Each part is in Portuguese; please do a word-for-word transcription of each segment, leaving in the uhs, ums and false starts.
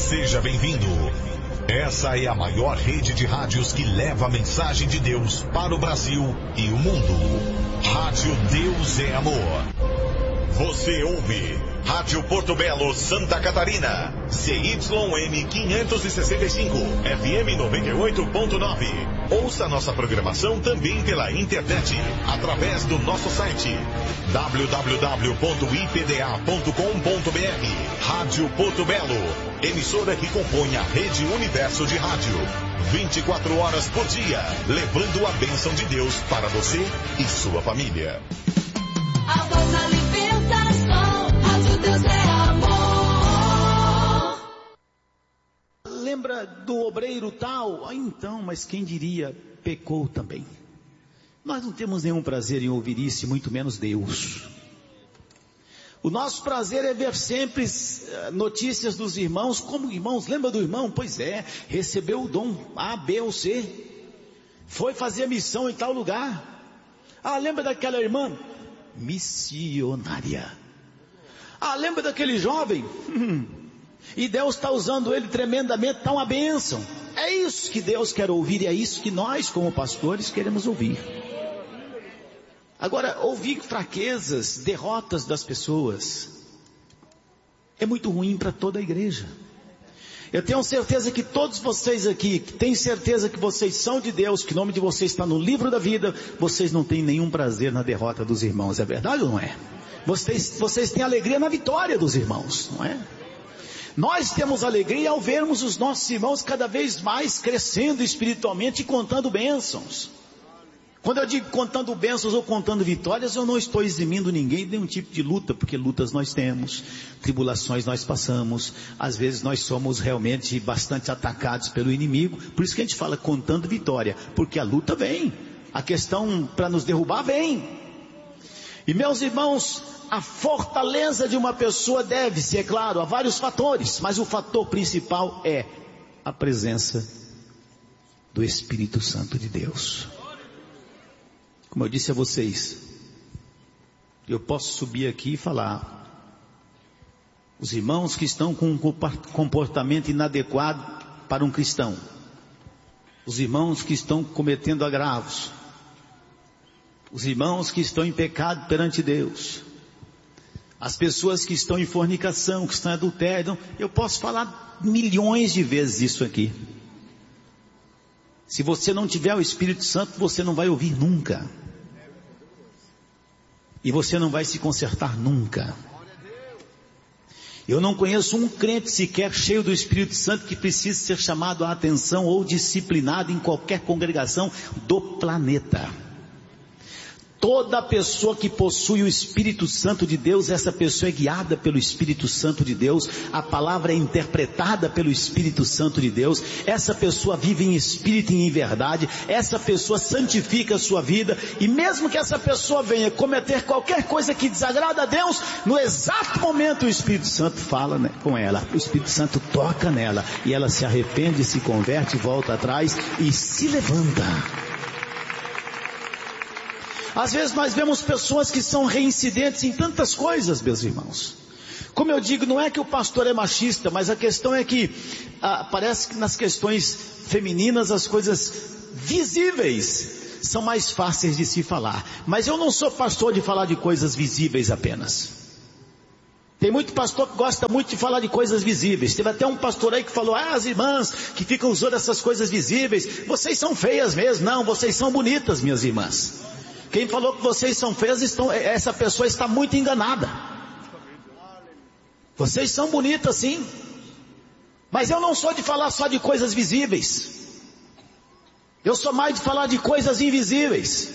Seja bem-vindo. Essa é a maior rede de rádios que leva a mensagem de Deus para o Brasil e o mundo. Rádio Deus é Amor. Você ouve Rádio Porto Belo, Santa Catarina, C Y M quinhentos e sessenta e cinco, F M noventa e oito ponto nove. Ouça nossa programação também pela internet, através do nosso site w w w ponto i p d a ponto com ponto b r. Rádio Porto Belo, emissora que compõe a Rede Universo de Rádio. vinte e quatro horas por dia, levando a bênção de Deus para você e sua família. A voz da libertação, Rádio Deus é amor. Lembra do obreiro tal? Ah, então, mas quem diria, pecou também. Nós não temos nenhum prazer em ouvir isso, muito menos Deus. O nosso prazer é ver sempre notícias dos irmãos, como irmãos, lembra do irmão? Pois é, recebeu o dom A, B ou C, foi fazer a missão em tal lugar. Ah, lembra daquela irmã? Missionária. Ah, lembra daquele jovem? Hum, e Deus está usando ele tremendamente, está uma bênção. É isso que Deus quer ouvir e é isso que nós como pastores queremos ouvir. Agora, ouvir fraquezas, derrotas das pessoas é muito ruim para toda a igreja. Eu tenho certeza que todos vocês aqui, que têm certeza que vocês são de Deus, que o nome de vocês está no livro da vida, vocês não têm nenhum prazer na derrota dos irmãos, é verdade ou não é? Vocês, vocês têm alegria na vitória dos irmãos, não é? Nós temos alegria ao vermos os nossos irmãos cada vez mais crescendo espiritualmente e contando bênçãos. Quando eu digo contando bênçãos ou contando vitórias, eu não estou eximindo ninguém de nenhum tipo de luta, porque lutas nós temos, tribulações nós passamos, às vezes nós somos realmente bastante atacados pelo inimigo, por isso que a gente fala contando vitória, porque a luta vem, a questão para nos derrubar vem. E meus irmãos, a fortaleza de uma pessoa deve-se, é claro, a vários fatores, mas o fator principal é a presença do Espírito Santo de Deus. Como eu disse a vocês, eu posso subir aqui e falar, os irmãos que estão com um comportamento inadequado para um cristão, os irmãos que estão cometendo agravos, os irmãos que estão em pecado perante Deus, as pessoas que estão em fornicação, que estão em adultério, eu posso falar milhões de vezes isso aqui. Se você não tiver o Espírito Santo, você não vai ouvir nunca. E você não vai se consertar nunca. Eu não conheço um crente sequer cheio do Espírito Santo que precise ser chamado a atenção ou disciplinado em qualquer congregação do planeta. Toda pessoa que possui o Espírito Santo de Deus, essa pessoa é guiada pelo Espírito Santo de Deus, a palavra é interpretada pelo Espírito Santo de Deus, essa pessoa vive em espírito e em verdade, essa pessoa santifica a sua vida, e mesmo que essa pessoa venha cometer qualquer coisa que desagrada a Deus, no exato momento o Espírito Santo fala, né, com ela, o Espírito Santo toca nela, e ela se arrepende, se converte, volta atrás e se levanta. Às vezes nós vemos pessoas que são reincidentes em tantas coisas, meus irmãos. Como eu digo, não é que o pastor é machista, mas a questão é que ah, parece que nas questões femininas as coisas visíveis são mais fáceis de se falar. Mas eu não sou pastor de falar de coisas visíveis apenas. Tem muito pastor que gosta muito de falar de coisas visíveis. Teve até um pastor aí que falou, ah, as irmãs que ficam usando essas coisas visíveis, vocês são feias mesmo. Não, vocês são bonitas, minhas irmãs. Quem falou que vocês são feias, estão, essa pessoa está muito enganada. Vocês são bonitas sim, mas eu não sou de falar só de coisas visíveis. Eu sou mais de falar de coisas invisíveis.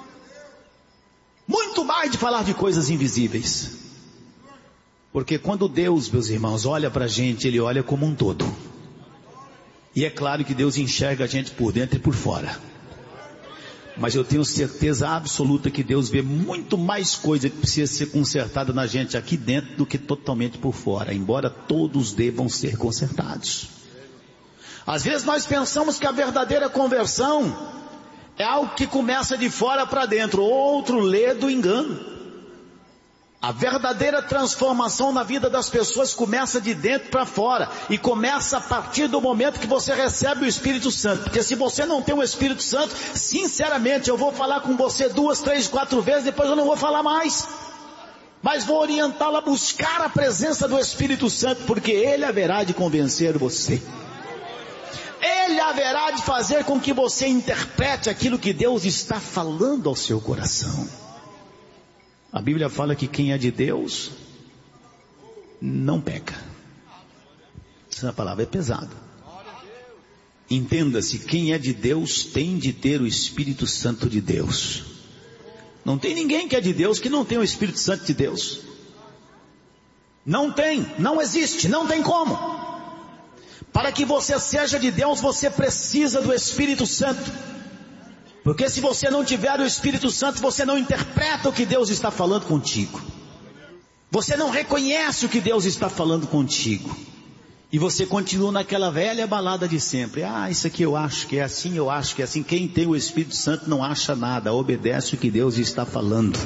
Muito mais de falar de coisas invisíveis. Porque quando Deus, meus irmãos, olha para a gente, Ele olha como um todo. E é claro que Deus enxerga a gente por dentro e por fora. Mas eu tenho certeza absoluta que Deus vê muito mais coisa que precisa ser consertada na gente aqui dentro do que totalmente por fora, embora todos devam ser consertados. Às vezes nós pensamos que a verdadeira conversão é algo que começa de fora para dentro, outro lê do engano. A verdadeira transformação na vida das pessoas começa de dentro para fora. E começa a partir do momento que você recebe o Espírito Santo. Porque se você não tem o Espírito Santo, sinceramente, eu vou falar com você duas, três, quatro vezes, depois eu não vou falar mais. Mas vou orientá-lo a buscar a presença do Espírito Santo, porque Ele haverá de convencer você. Ele haverá de fazer com que você interprete aquilo que Deus está falando ao seu coração. A Bíblia fala que quem é de Deus não peca. Essa palavra é pesada. Entenda-se, quem é de Deus tem de ter o Espírito Santo de Deus. Não tem ninguém que é de Deus que não tem o Espírito Santo de Deus. Não tem, não existe, não tem como. Para que você seja de Deus, você precisa do Espírito Santo. Porque se você não tiver o Espírito Santo, você não interpreta o que Deus está falando contigo. Você não reconhece o que Deus está falando contigo. E você continua naquela velha balada de sempre. Ah, isso aqui eu acho que é assim, eu acho que é assim. Quem tem o Espírito Santo não acha nada, obedece o que Deus está falando.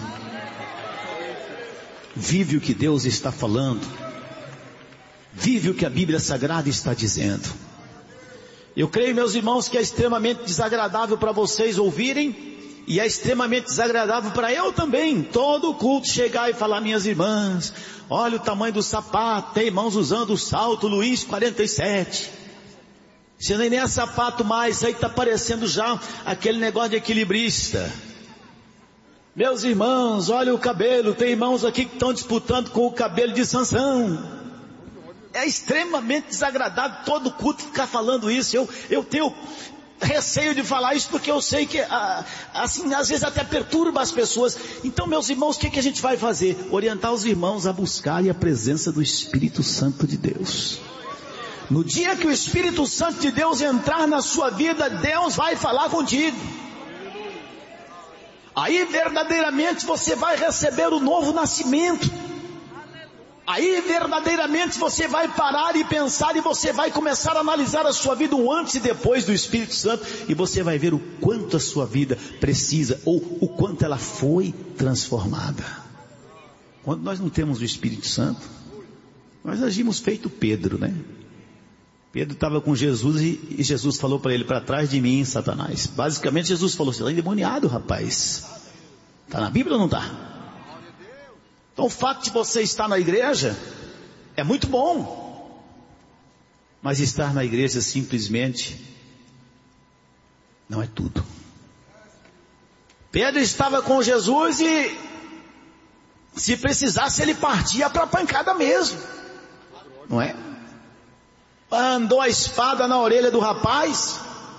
Vive o que Deus está falando. Vive o que a Bíblia Sagrada está dizendo. Eu creio, meus irmãos, que é extremamente desagradável para vocês ouvirem, e é extremamente desagradável para eu também, todo culto chegar e falar: minhas irmãs, olha o tamanho do sapato, tem irmãos usando o salto Luiz quarenta e sete, você nem é sapato mais, isso aí está parecendo já aquele negócio de equilibrista. Meus irmãos, olha o cabelo, tem irmãos aqui que estão disputando com o cabelo de Sansão. É extremamente desagradável todo culto ficar falando isso. Eu, eu tenho receio de falar isso, porque eu sei que, assim, às vezes até perturba as pessoas. Então, meus irmãos, o que, que a gente vai fazer? Orientar os irmãos a buscarem a presença do Espírito Santo de Deus. No dia que o Espírito Santo de Deus entrar na sua vida, Deus vai falar contigo. Aí verdadeiramente você vai receber o novo nascimento. Aí verdadeiramente você vai parar e pensar, e você vai começar a analisar a sua vida um antes e depois do Espírito Santo, e você vai ver o quanto a sua vida precisa, ou o quanto ela foi transformada. Quando nós não temos o Espírito Santo, nós agimos feito Pedro, né? Pedro estava com Jesus e, e Jesus falou para ele: para trás de mim, Satanás. Basicamente Jesus falou: você está endemoniado, rapaz. Está na Bíblia ou não está? Então o fato de você estar na igreja é muito bom, mas estar na igreja simplesmente não é tudo. Pedro estava com Jesus e, se precisasse, ele partia para a pancada mesmo, não é? Andou a espada na orelha do rapaz.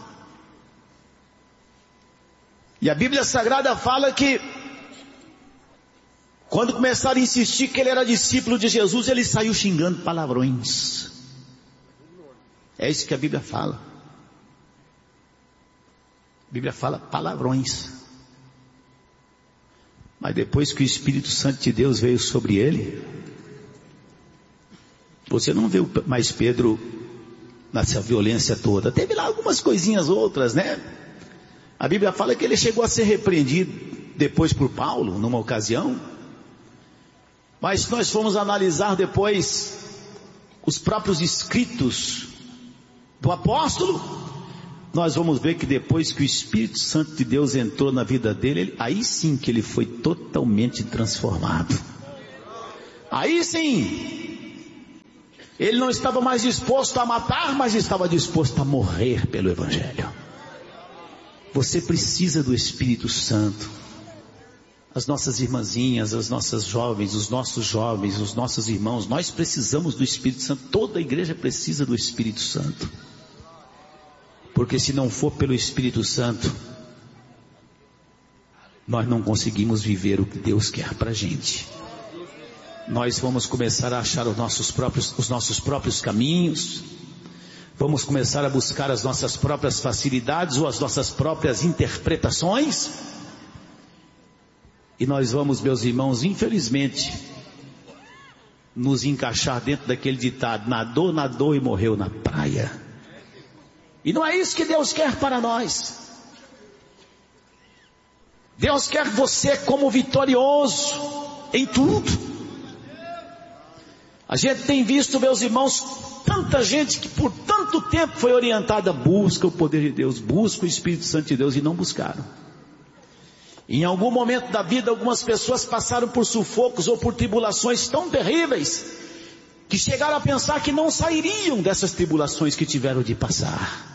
E a Bíblia Sagrada fala que quando começaram a insistir que ele era discípulo de Jesus, ele saiu xingando palavrões. É isso que a Bíblia fala. A Bíblia fala palavrões. Mas depois que o Espírito Santo de Deus veio sobre ele, você não viu mais Pedro nessa violência toda. Teve lá algumas coisinhas outras, né? A Bíblia fala que ele chegou a ser repreendido depois por Paulo, numa ocasião. Mas se nós formos analisar depois os próprios escritos do apóstolo, nós vamos ver que depois que o Espírito Santo de Deus entrou na vida dele, ele, aí sim que ele foi totalmente transformado. Aí sim, ele não estava mais disposto a matar, mas estava disposto a morrer pelo Evangelho. Você precisa do Espírito Santo. As nossas irmãzinhas, as nossas jovens, os nossos jovens, os nossos irmãos, nós precisamos do Espírito Santo. Toda a igreja precisa do Espírito Santo. Porque se não for pelo Espírito Santo, nós não conseguimos viver o que Deus quer para a gente. Nós vamos começar a achar os nossos próprios, os nossos próprios caminhos. Vamos começar a buscar as nossas próprias facilidades ou as nossas próprias interpretações. E nós vamos, meus irmãos, infelizmente, nos encaixar dentro daquele ditado: nadou, nadou e morreu na praia. E não é isso que Deus quer para nós. Deus quer você como vitorioso em tudo. A gente tem visto, meus irmãos, tanta gente que por tanto tempo foi orientada, busca o poder de Deus, busca o Espírito Santo de Deus, e não buscaram. Em algum momento da vida, algumas pessoas passaram por sufocos ou por tribulações tão terríveis, que chegaram a pensar que não sairiam dessas tribulações que tiveram de passar.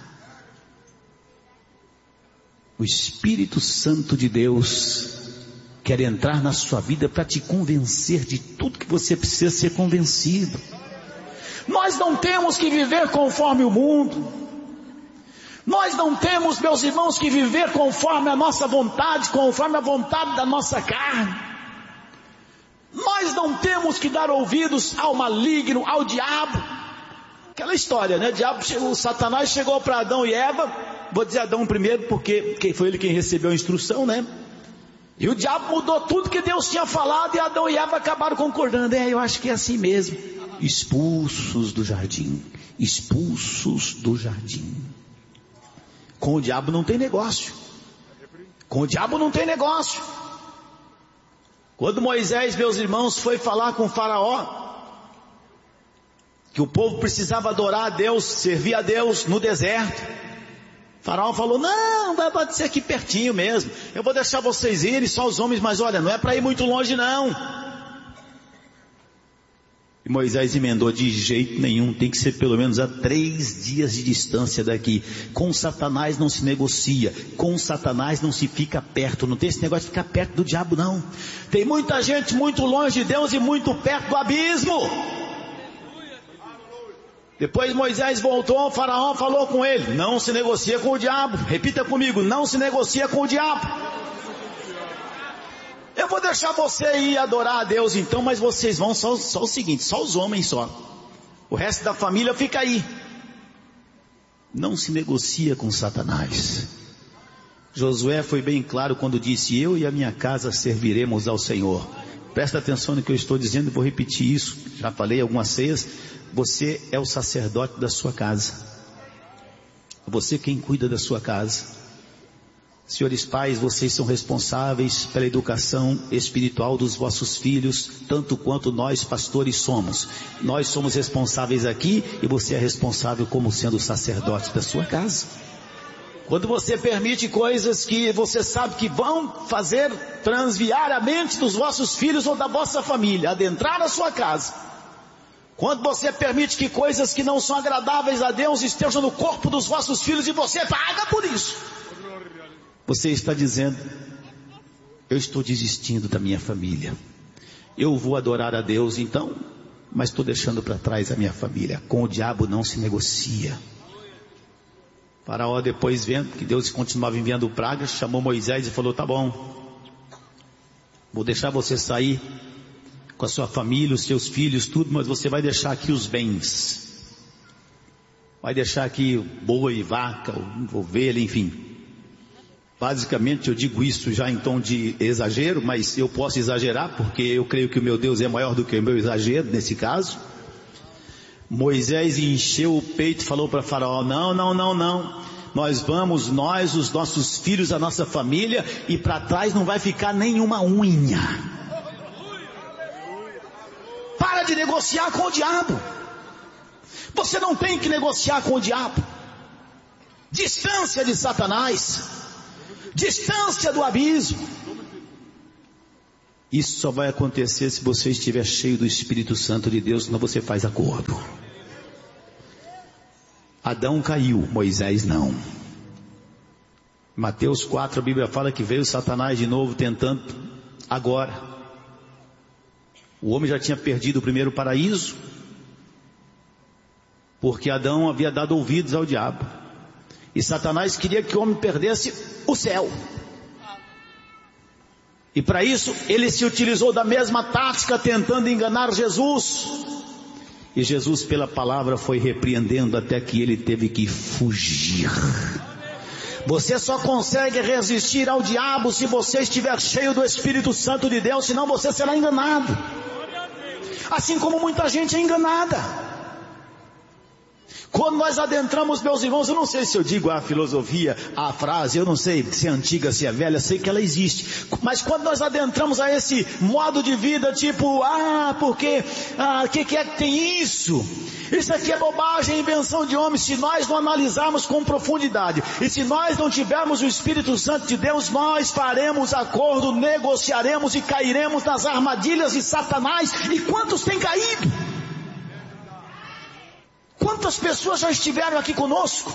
O Espírito Santo de Deus quer entrar na sua vida para te convencer de tudo que você precisa ser convencido. Nós não temos que viver conforme o mundo. Nós não temos, meus irmãos, que viver conforme a nossa vontade, conforme a vontade da nossa carne. Nós não temos que dar ouvidos ao maligno, ao diabo. Aquela história, né? O diabo, o Satanás chegou para Adão e Eva. Vou dizer Adão primeiro, porque foi ele quem recebeu a instrução, né? E o diabo mudou tudo que Deus tinha falado, e Adão e Eva acabaram concordando. É, eu acho que é assim mesmo. Expulsos do jardim. Expulsos do jardim. Com o diabo não tem negócio. Com o diabo não tem negócio. Quando Moisés, meus irmãos, foi falar com o Faraó, que o povo precisava adorar a Deus, servir a Deus no deserto, o Faraó falou, não, vai ser aqui pertinho mesmo, eu vou deixar vocês irem, só os homens, mas olha, não é para ir muito longe não. E Moisés emendou, de jeito nenhum, tem que ser pelo menos a três dias de distância daqui. Com Satanás não se negocia, com Satanás não se fica perto, não tem esse negócio de ficar perto do diabo não. Tem muita gente muito longe de Deus e muito perto do abismo. Depois Moisés voltou, o Faraó falou com ele, não se negocia com o diabo. Repita comigo, não se negocia com o diabo. Eu vou deixar você ir adorar a Deus então, mas vocês vão só, só o seguinte, só os homens só. O resto da família fica aí. Não se negocia com Satanás. Josué foi bem claro quando disse, eu e a minha casa serviremos ao Senhor. Presta atenção no que eu estou dizendo, vou repetir isso. Já falei algumas ceias. Você é o sacerdote da sua casa. Você quem cuida da sua casa. Senhores pais, vocês são responsáveis pela educação espiritual dos vossos filhos, tanto quanto nós pastores somos. Nós somos responsáveis aqui e você é responsável como sendo sacerdote da sua casa. Quando você permite coisas que você sabe que vão fazer transviar a mente dos vossos filhos ou da vossa família, adentrar a sua casa. Quando você permite que coisas que não são agradáveis a Deus estejam no corpo dos vossos filhos e você paga por isso. Você está dizendo, eu estou desistindo da minha família. Eu vou adorar a Deus então, mas estou deixando para trás a minha família. Com o diabo não se negocia. Faraó, depois vendo que Deus continuava enviando pragas, chamou Moisés e falou, tá bom, vou deixar você sair com a sua família, os seus filhos, tudo, mas você vai deixar aqui os bens. Vai deixar aqui boi, vaca, ovelha, enfim. Basicamente eu digo isso já em tom de exagero, mas eu posso exagerar porque eu creio que o meu Deus é maior do que o meu exagero nesse caso. Moisés encheu o peito e falou para Faraó, não, não, não, não, nós vamos, nós, os nossos filhos, a nossa família, e para trás não vai ficar nenhuma unha. Para de negociar com o diabo. Você não tem que negociar com o diabo. Distância de Satanás. Distância do abismo. Isso só vai acontecer se você estiver cheio do Espírito Santo de Deus, senão você faz acordo. Adão caiu, Moisés não. Mateus quatro, a Bíblia fala que veio Satanás de novo tentando agora. O homem já tinha perdido o primeiro paraíso, porque Adão havia dado ouvidos ao diabo. E Satanás queria que o homem perdesse o céu. E para isso ele se utilizou da mesma tática, tentando enganar Jesus. E Jesus pela palavra foi repreendendo até que ele teve que fugir. Você só consegue resistir ao diabo se você estiver cheio do Espírito Santo de Deus, senão você será enganado. Assim como muita gente é enganada. quando nós adentramos, meus irmãos, eu não sei se eu digo a filosofia, a frase, eu não sei se é antiga, se é velha, sei que ela existe, mas quando nós adentramos a esse modo de vida, tipo, ah, porque, ah, o que, que é que tem isso? Isso aqui é bobagem, invenção de homens. Se nós não analisarmos com profundidade, e se nós não tivermos o Espírito Santo de Deus, nós faremos acordo, negociaremos e cairemos nas armadilhas de Satanás. E quantos têm caído? Quantas pessoas já estiveram aqui conosco?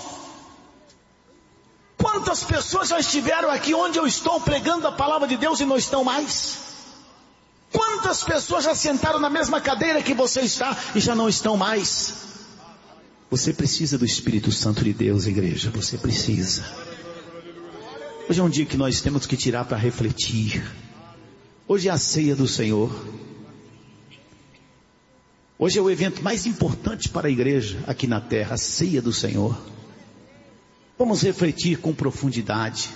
Quantas pessoas já estiveram aqui onde eu estou pregando a palavra de Deus e não estão mais? Quantas pessoas já sentaram na mesma cadeira que você está e já não estão mais? Você precisa do Espírito Santo de Deus, igreja, você precisa. Hoje é um dia que nós temos que tirar para refletir. Hoje é a ceia do Senhor. Hoje é o evento mais importante para a igreja aqui na terra, a ceia do Senhor. Vamos refletir com profundidade.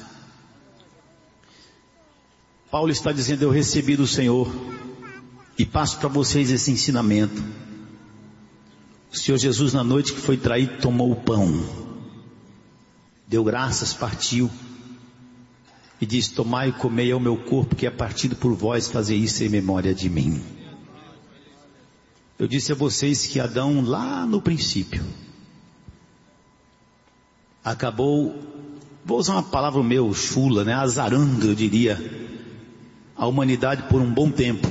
Paulo está dizendo, eu recebi do Senhor e passo para vocês esse ensinamento. O Senhor Jesus, na noite que foi traído, tomou o pão, deu graças, partiu e disse, tomai e comei ao meu corpo que é partido por vós, fazer isso em memória de mim. Eu disse a vocês que Adão, lá no princípio, acabou, vou usar uma palavra meu, chula, né, azarando, eu diria, a humanidade por um bom tempo.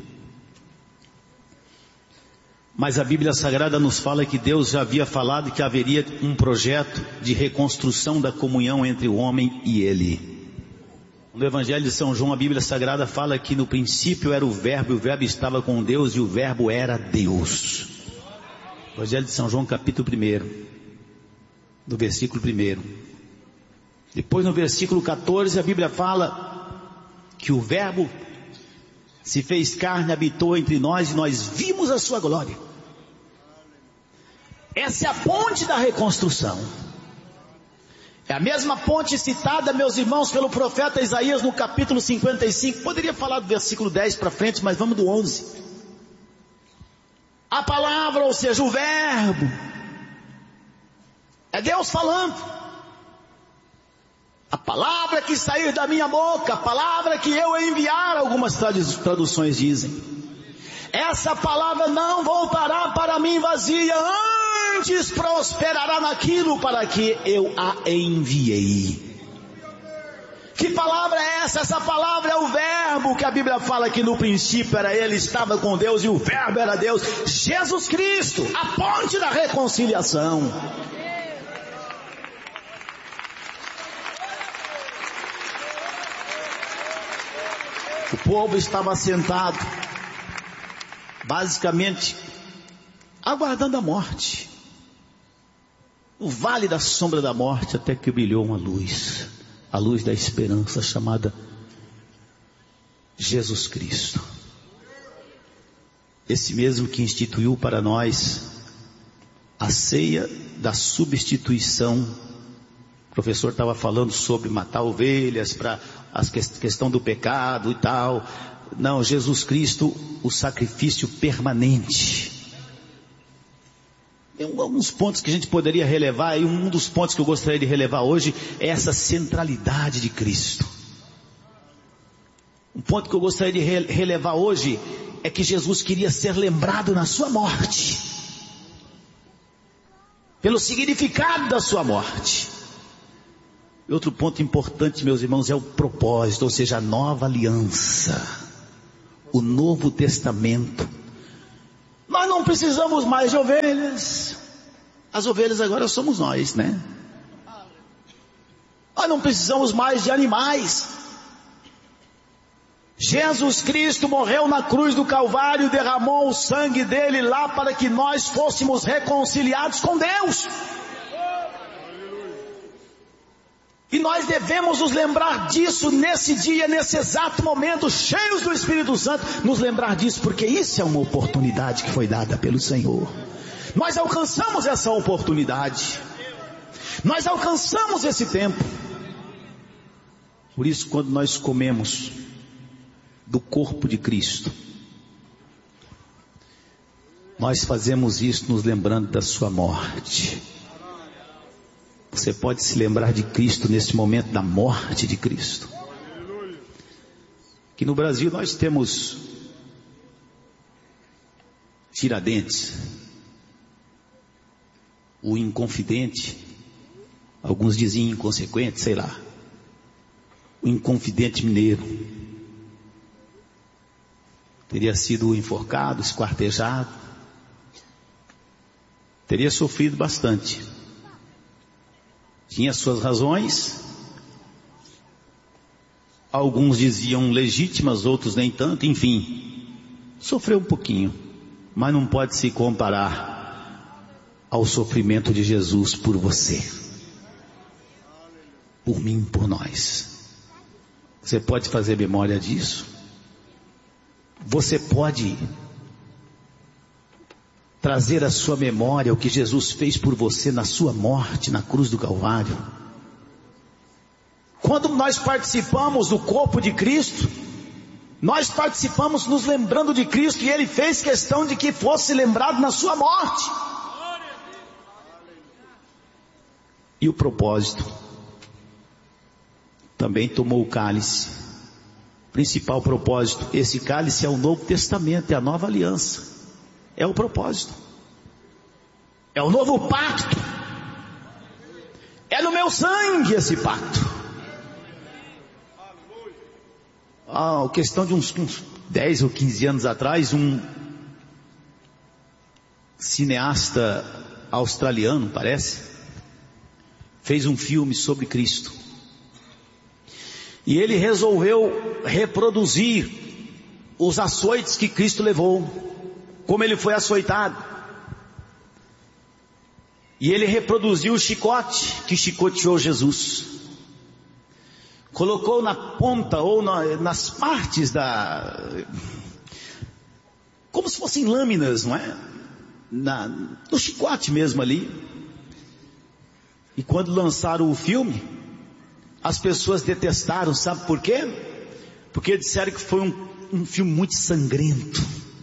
Mas a Bíblia Sagrada nos fala que Deus já havia falado que haveria um projeto de reconstrução da comunhão entre o homem e Ele. No Evangelho de São João, a Bíblia Sagrada fala que no princípio era o Verbo, e o Verbo estava com Deus, e o Verbo era Deus. Evangelho de São João, capítulo primeiro, no versículo primeiro. Depois no versículo quatorze, a Bíblia fala que o Verbo se fez carne, habitou entre nós e nós vimos a sua glória. Essa é a ponte da reconstrução. É a mesma ponte citada, meus irmãos, pelo profeta Isaías no capítulo cinquenta e cinco. Poderia falar do versículo dez para frente, mas vamos do onze. A palavra, ou seja, o Verbo, é Deus falando. A palavra que sair da minha boca, a palavra que eu enviar, algumas traduções dizem. Essa palavra não voltará para mim vazia, antes prosperará naquilo para que eu a enviei. Que palavra é essa? Essa palavra é o Verbo, que a Bíblia fala que no princípio era Ele, estava com Deus e o Verbo era Deus. Jesus Cristo, a ponte da reconciliação. O povo estava sentado, basicamente, aguardando a morte. O vale da sombra da morte, até que brilhou uma luz. A luz da esperança, chamada Jesus Cristo. Esse mesmo que instituiu para nós a ceia da substituição. O professor estava falando sobre matar ovelhas para a questão do pecado e tal. Não, Jesus Cristo, o sacrifício permanente. Tem alguns pontos que a gente poderia relevar, e um dos pontos que eu gostaria de relevar hoje é essa centralidade de Cristo. Um ponto que eu gostaria de relevar hoje é que Jesus queria ser lembrado na sua morte, pelo significado da sua morte. E outro ponto importante, meus irmãos, é o propósito, ou seja, a nova aliança, o Novo Testamento. Nós não precisamos mais de ovelhas. As ovelhas agora somos nós, né? Nós não precisamos mais de animais. Jesus Cristo morreu na cruz do Calvário, derramou o sangue dele lá para que nós fôssemos reconciliados com Deus. E nós devemos nos lembrar disso nesse dia, nesse exato momento, cheios do Espírito Santo, nos lembrar disso, porque isso é uma oportunidade que foi dada pelo Senhor. Nós alcançamos essa oportunidade, nós alcançamos esse tempo. Por isso, quando nós comemos do corpo de Cristo, nós fazemos isso nos lembrando da sua morte. Você pode se lembrar de Cristo nesse momento da morte de Cristo. Que no Brasil nós temos Tiradentes, o Inconfidente, alguns diziam inconsequente, sei lá, o Inconfidente mineiro, teria sido enforcado, esquartejado, teria sofrido bastante, tinha suas razões, alguns diziam legítimas, outros nem tanto, enfim, sofreu um pouquinho, mas não pode se comparar ao sofrimento de Jesus por você, por mim, por nós. Você pode fazer memória disso? Você pode trazer à sua memória o que Jesus fez por você na sua morte, na cruz do Calvário? Quando nós participamos do corpo de Cristo, nós participamos nos lembrando de Cristo, e Ele fez questão de que fosse lembrado na sua morte. E o propósito, também tomou o cálice, principal propósito, esse cálice é o Novo Testamento, é a nova aliança, é o propósito, é o novo pacto, é no meu sangue esse pacto. Ah, questão de uns, uns dez ou quinze anos atrás, um cineasta australiano, parece, fez um filme sobre Cristo. E ele resolveu reproduzir os açoites que Cristo levou, como ele foi açoitado. E ele reproduziu o chicote que chicoteou Jesus. Colocou na ponta ou na, nas partes da... como se fossem lâminas, não é? Na, no chicote mesmo ali. E quando lançaram o filme, as pessoas detestaram, sabe por quê? Porque disseram que foi um, um filme muito sangrento.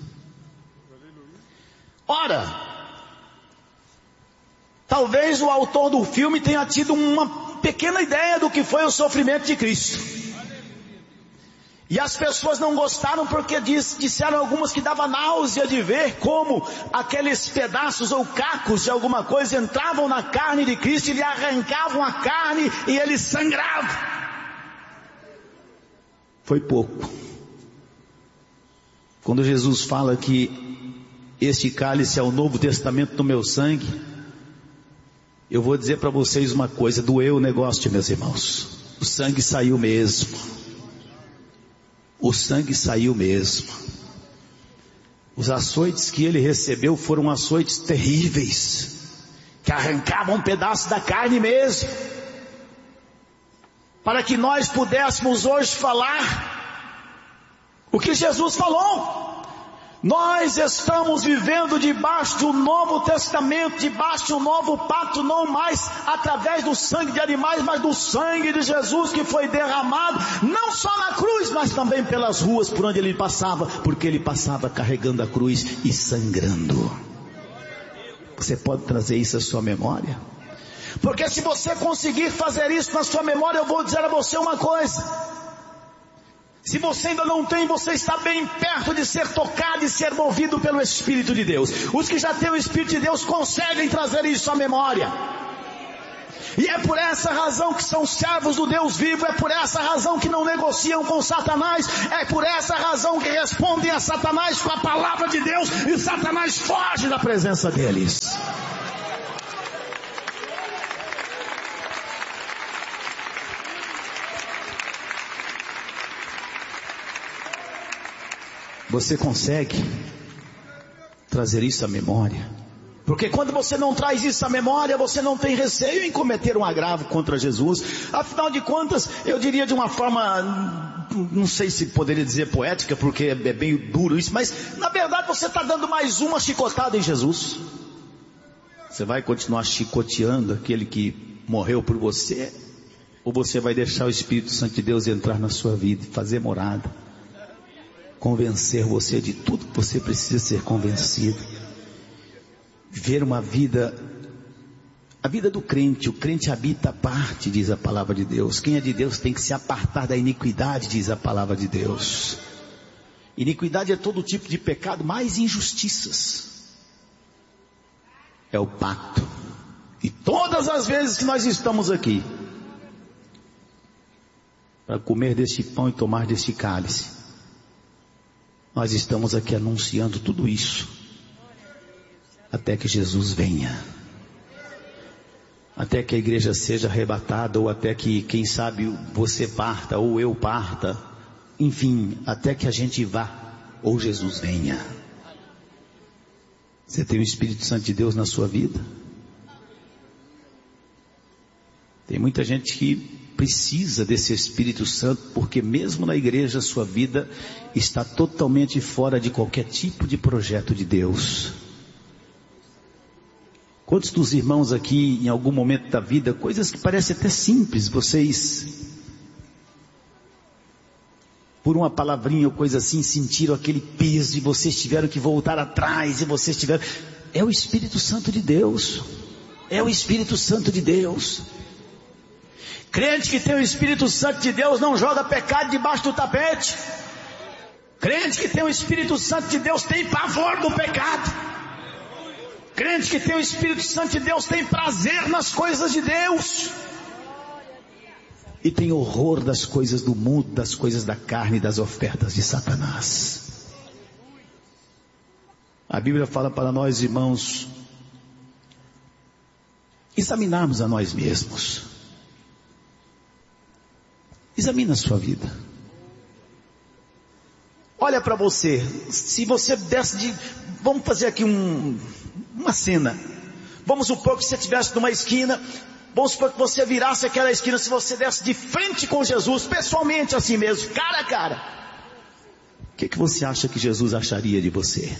Ora, talvez o autor do filme tenha tido uma pequena ideia do que foi o sofrimento de Cristo. E as pessoas não gostaram porque diz, disseram algumas que dava náusea de ver como aqueles pedaços ou cacos de alguma coisa entravam na carne de Cristo e lhe arrancavam a carne e ele sangrava. Foi pouco. Quando Jesus fala que este cálice é o Novo Testamento do meu sangue, eu vou dizer para vocês uma coisa, doeu o negócio, meus irmãos. O sangue saiu mesmo. O sangue saiu mesmo. Os açoites que ele recebeu foram açoites terríveis, que arrancavam um pedaço da carne mesmo, para que nós pudéssemos hoje falar o que Jesus falou. Nós estamos vivendo debaixo de um novo testamento, debaixo de um novo pacto, não mais através do sangue de animais, mas do sangue de Jesus que foi derramado, não só na cruz, mas também pelas ruas por onde ele passava, porque ele passava carregando a cruz e sangrando. Você pode trazer isso à sua memória? Porque se você conseguir fazer isso na sua memória, eu vou dizer a você uma coisa. Se você ainda não tem, você está bem perto de ser tocado e ser movido pelo Espírito de Deus. Os que já têm o Espírito de Deus conseguem trazer isso à memória. E é por essa razão que são servos do Deus vivo, é por essa razão que não negociam com Satanás, é por essa razão que respondem a Satanás com a palavra de Deus, e Satanás foge da presença deles. Você consegue trazer isso à memória? Porque quando você não traz isso à memória, você não tem receio em cometer um agravo contra Jesus. Afinal de contas, eu diria de uma forma, não sei se poderia dizer poética, porque é bem duro isso, mas na verdade você está dando mais uma chicotada em Jesus. Você vai continuar chicoteando aquele que morreu por você? Ou você vai deixar o Espírito Santo de Deus entrar na sua vida e fazer morada? Convencer você de tudo que você precisa ser convencido. Viver uma vida A vida do crente, o crente habita a parte, diz a palavra de Deus. Quem é de Deus tem que se apartar da iniquidade, diz a palavra de Deus. Iniquidade é todo tipo de pecado, mais injustiças. É o pacto. E todas as vezes que nós estamos aqui, para comer deste pão e tomar deste cálice, nós estamos aqui anunciando tudo isso, até que Jesus venha. Até que a igreja seja arrebatada, ou até que, quem sabe, você parta, ou eu parta. Enfim, até que a gente vá, ou Jesus venha. Você tem o Espírito Santo de Deus na sua vida? Tem muita gente que precisa desse Espírito Santo, porque mesmo na igreja a sua vida está totalmente fora de qualquer tipo de projeto de Deus. Quantos dos irmãos aqui, em algum momento da vida, coisas que parecem até simples, vocês, por uma palavrinha ou coisa assim, sentiram aquele peso e vocês tiveram que voltar atrás e vocês tiveram... É o Espírito Santo de Deus. É o Espírito Santo de Deus. Crente que tem o Espírito Santo de Deus não joga pecado debaixo do tapete. Crente que tem o Espírito Santo de Deus tem pavor do pecado. Crente que tem o Espírito Santo de Deus tem prazer nas coisas de Deus. E tem horror das coisas do mundo, das coisas da carne e das ofertas de Satanás. A Bíblia fala para nós, irmãos, examinarmos a nós mesmos. Examina a sua vida. Olha para você. Se você desse de... Vamos fazer aqui um, uma cena. Vamos supor que você estivesse numa esquina. Vamos supor que você virasse aquela esquina. Se você desse de frente com Jesus, pessoalmente assim mesmo, cara a cara. O que, que você acha que Jesus acharia de você?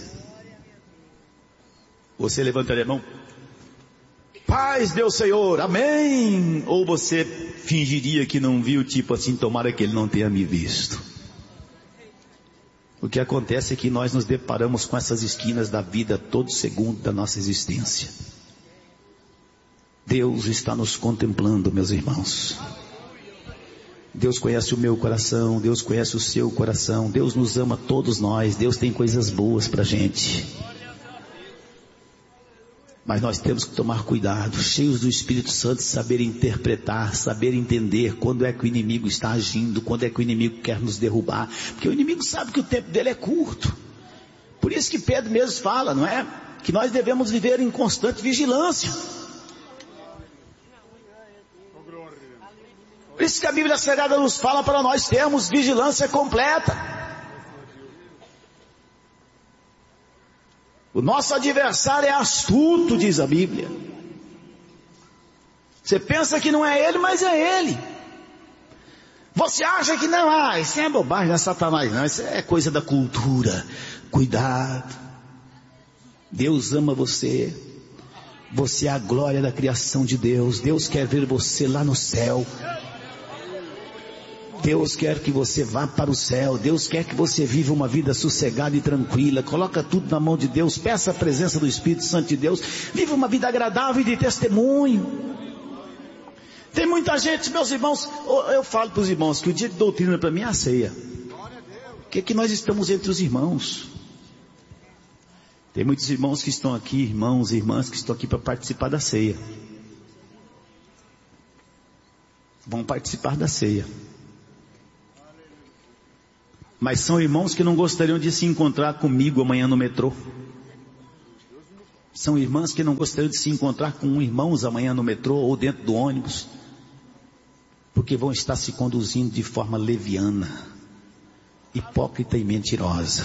Você levantaria a mão. Paz Deus Senhor, amém. Ou você fingiria que não viu, tipo assim, tomara que ele não tenha me visto. O que acontece é que nós nos deparamos com essas esquinas da vida todo segundo da nossa existência. Deus está nos contemplando, meus irmãos. Deus conhece o meu coração, Deus conhece o seu coração, Deus nos ama todos nós, Deus tem coisas boas pra gente. Mas nós temos que tomar cuidado, cheios do Espírito Santo, saber interpretar, saber entender quando é que o inimigo está agindo, quando é que o inimigo quer nos derrubar, porque o inimigo sabe que o tempo dele é curto. Por isso que Pedro mesmo fala, não é? Que nós devemos viver em constante vigilância. Por isso que a Bíblia Sagrada nos fala para nós termos vigilância completa. O nosso adversário é astuto, diz a Bíblia. Você pensa que não é ele, mas é ele. Você acha que não, ah, isso é bobagem, não é Satanás, não, isso é coisa da cultura. Cuidado. Deus ama você. Você é a glória da criação de Deus. Deus quer ver você lá no céu. Deus quer que você vá para o céu. Deus quer que você viva uma vida sossegada e tranquila. Coloca tudo na mão de Deus. Peça a presença do Espírito Santo de Deus. Viva uma vida agradável e de testemunho. Tem muita gente, meus irmãos, eu falo para os irmãos que o dia de doutrina para mim é a ceia. O que é que nós estamos entre os irmãos? Tem muitos irmãos que estão aqui, irmãos e irmãs que estão aqui para participar da ceia. Vão participar da ceia. Mas são irmãos que não gostariam de se encontrar comigo amanhã no metrô. São irmãs que não gostariam de se encontrar com irmãos amanhã no metrô ou dentro do ônibus. Porque vão estar se conduzindo de forma leviana, hipócrita e mentirosa.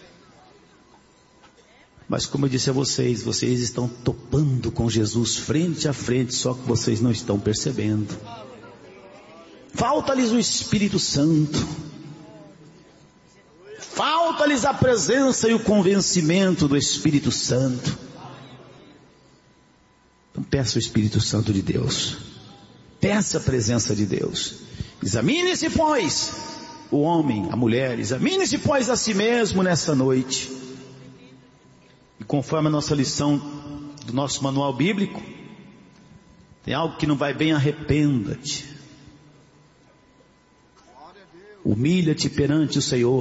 Mas como eu disse a vocês, vocês estão topando com Jesus frente a frente, só que vocês não estão percebendo. Falta-lhes o Espírito Santo. Falta-lhes a presença e o convencimento do Espírito Santo. Então peça o Espírito Santo de Deus. Peça a presença de Deus. Examine-se, pois, o homem, a mulher, examine-se, pois, a si mesmo nessa noite. E conforme a nossa lição do nosso manual bíblico, Tem algo que não vai bem, arrependa-te. Humilha-te perante o Senhor.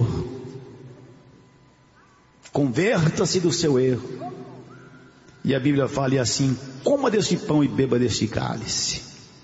Converta-se do seu erro. E a Bíblia fala e assim: coma deste pão e beba deste cálice.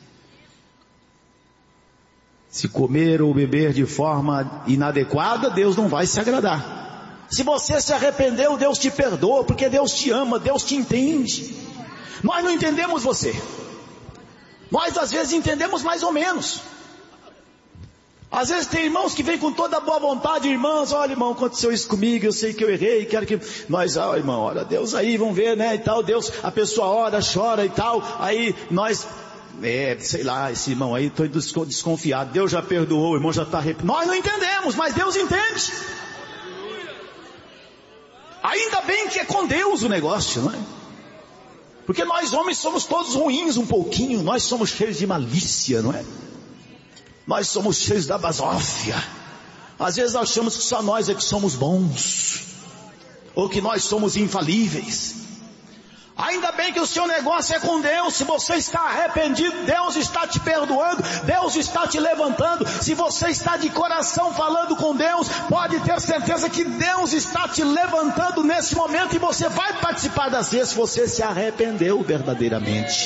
Se comer ou beber de forma inadequada, Deus não vai se agradar. Se você se arrependeu, Deus te perdoa, porque Deus te ama, Deus te entende. Nós não entendemos você. Nós às vezes entendemos mais ou menos. Às vezes tem irmãos que vêm com toda a boa vontade, irmãos, olha irmão, aconteceu isso comigo, eu sei que eu errei, quero que nós, ó irmão, ora Deus aí, vamos ver, né, e tal, Deus, a pessoa ora, chora e tal, aí nós, é, sei lá, esse irmão aí, estou desconfiado, Deus já perdoou, o irmão já está arrependido. Nós não entendemos, mas Deus entende. Ainda bem que é com Deus o negócio, não é? Porque nós homens somos todos ruins um pouquinho, nós somos cheios de malícia, não é? Nós somos cheios da basófia. Às vezes achamos que só nós é que somos bons, ou que nós somos infalíveis. Ainda bem que o seu negócio é com Deus. Se você está arrependido, Deus está te perdoando, Deus está te levantando. Se você está de coração falando com Deus, pode ter certeza que Deus está te levantando nesse momento, e você vai participar das vezes se você se arrependeu verdadeiramente.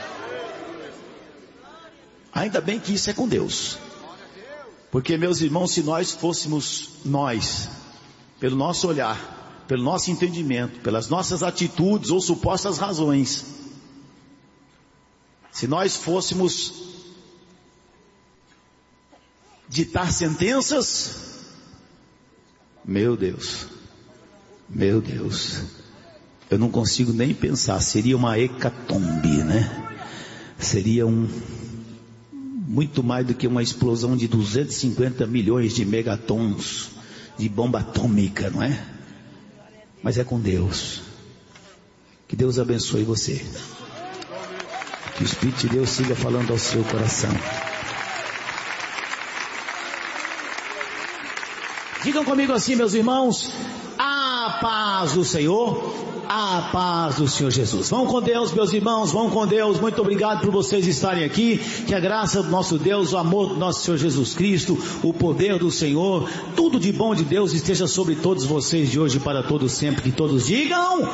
Ainda bem que isso é com Deus. Porque, meus irmãos, se nós fôssemos nós, pelo nosso olhar, pelo nosso entendimento, pelas nossas atitudes ou supostas razões, se nós fôssemos ditar sentenças, meu Deus, meu Deus, eu não consigo nem pensar, seria uma hecatombe, né? Seria um, muito mais do que uma explosão de duzentos e cinquenta milhões de megatons de bomba atômica, não é? Mas é com Deus. Que Deus abençoe você. Que o Espírito de Deus siga falando ao seu coração. Digam comigo assim, meus irmãos: a paz do Senhor, a paz do Senhor Jesus. Vão com Deus, meus irmãos, vão com Deus. Muito obrigado por vocês estarem aqui. Que a graça do nosso Deus, o amor do nosso Senhor Jesus Cristo, o poder do Senhor, tudo de bom de Deus esteja sobre todos vocês de hoje para todos sempre. Que todos digam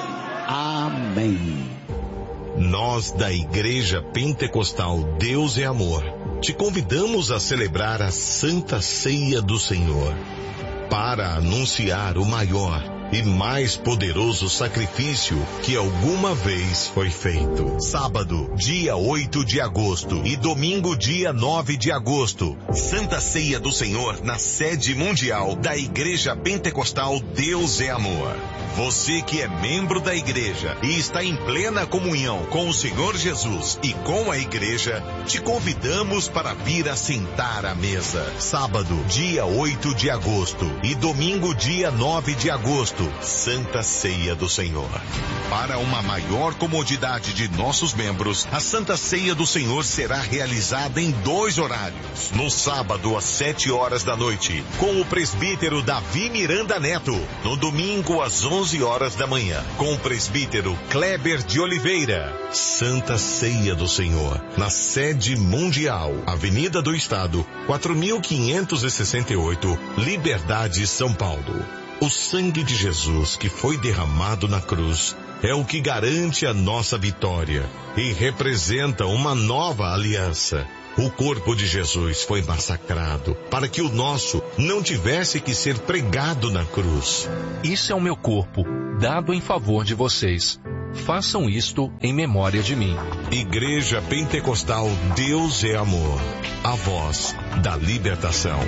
amém. Nós da Igreja Pentecostal Deus é Amor te convidamos a celebrar a Santa Ceia do Senhor para anunciar o maior e mais poderoso sacrifício que alguma vez foi feito. Sábado, dia oito de agosto e domingo, dia nove de agosto, Santa Ceia do Senhor na sede mundial da Igreja Pentecostal Deus é Amor. Você que é membro da igreja e está em plena comunhão com o Senhor Jesus e com a igreja, te convidamos para vir assentar à mesa. Sábado, dia oito de agosto e domingo, dia nove de agosto, Santa Ceia do Senhor. Para uma maior comodidade de nossos membros, a Santa Ceia do Senhor será realizada em dois horários. No sábado, às sete horas da noite, com o presbítero Davi Miranda Neto. No domingo, às onze horas da manhã, com o presbítero Kleber de Oliveira. Santa Ceia do Senhor, na sede mundial, Avenida do Estado, quatro mil quinhentos e sessenta e oito, Liberdade, São Paulo. O sangue de Jesus que foi derramado na cruz é o que garante a nossa vitória e representa uma nova aliança. O corpo de Jesus foi massacrado para que o nosso não tivesse que ser pregado na cruz. Isso é o meu corpo, dado em favor de vocês. Façam isto em memória de mim. Igreja Pentecostal Deus é Amor, a voz da libertação.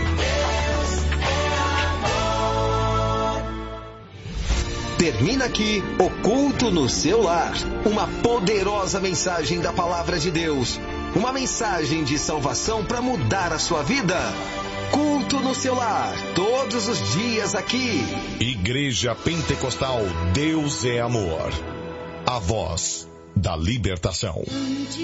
Termina aqui o culto no seu lar. Uma poderosa mensagem da palavra de Deus. Uma mensagem de salvação para mudar a sua vida. Culto no seu lar, todos os dias aqui. Igreja Pentecostal Deus é Amor, a voz da libertação.